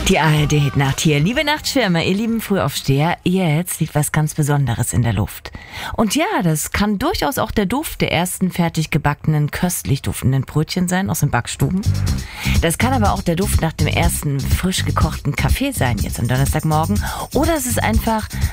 Die ARD-Nacht hier. Liebe Nachtschwärmer, ihr lieben Frühaufsteher, jetzt liegt was ganz Besonderes in der Luft. Und ja, das kann durchaus auch der Duft der ersten fertig gebackenen, köstlich duftenden Brötchen sein aus den Backstuben. Das kann aber auch der Duft nach dem ersten frisch gekochten Kaffee sein, jetzt am Donnerstagmorgen. Oder es ist einfach